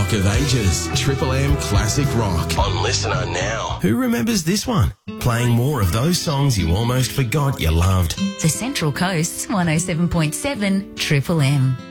Rock of Ages, Triple M Classic Rock on Listener Now. Who remembers this one? Playing more of those songs you almost forgot you loved. The Central Coast's 107.7 Triple M.